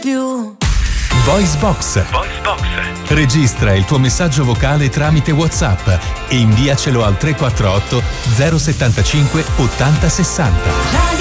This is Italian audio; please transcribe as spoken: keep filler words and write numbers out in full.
più. Voice Box. Voice Box. Registra il tuo messaggio vocale tramite WhatsApp e inviacelo al tre quattro otto zero settantacinque ottanta sessanta.